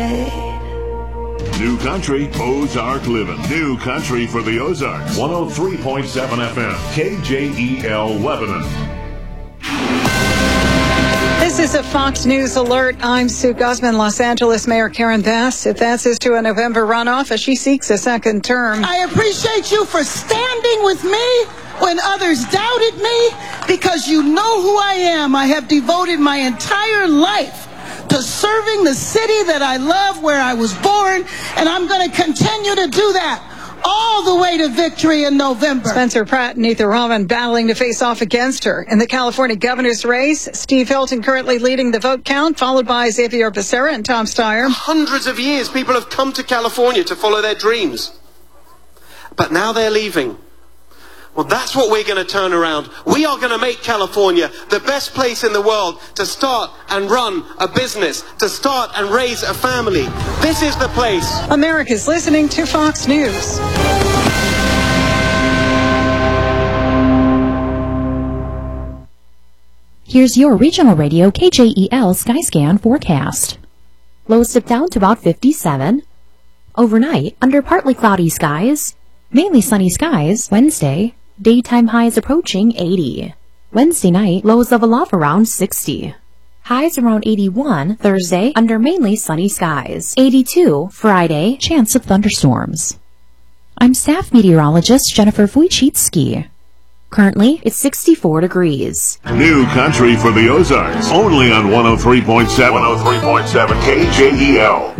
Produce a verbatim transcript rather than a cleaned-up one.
New Country, Ozark Living. New Country for the Ozarks. one oh three point seven F M, K J E L Lebanon. This is a Fox News alert. I'm Sue Guzman. Los Angeles Mayor Karen Bass advances to a November runoff as she seeks a second term. I appreciate you for standing with me when others doubted me, because you know who I am. I have devoted my entire life to serving the city that I love, where I was born, and I'm going to continue to do that all the way to victory in November. Spencer Pratt and Ethan Rahman battling to face off against her in the California governor's race. Steve Hilton currently leading the vote count, followed by Xavier Becerra and Tom Steyer. Hundreds of years people have come to California to follow their dreams, but now they're leaving. Well, that's what we're going to turn around. We are going to make California the best place in the world to start and run a business, to start and raise a family. This is the place. America's listening to Fox News. Here's your regional radio K J E L Skyscan forecast. Lows dip down to about fifty-seven. Overnight, under partly cloudy skies, mainly sunny skies. Wednesday, daytime highs approaching eighty. Wednesday night, lows level off around sixty. Highs around eighty-one. Thursday, under mainly sunny skies. eighty-two. Friday, chance of thunderstorms. I'm staff meteorologist Jennifer Wojcicki. Currently, it's sixty-four degrees. New Country for the Ozarks. Only on one oh three point seven. one oh three point seven K J E L.